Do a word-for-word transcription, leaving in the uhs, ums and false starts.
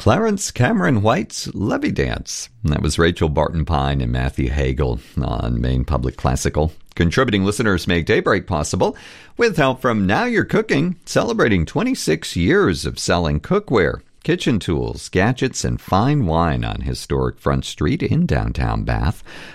Clarence Cameron White's Levee Dance. That was Rachel Barton Pine and Matthew Hagel on Maine Public Classical. Contributing listeners make Daybreak possible with help from Now You're Cooking, celebrating twenty-six years of selling cookware, kitchen tools, gadgets, and fine wine on historic Front Street in downtown Bath.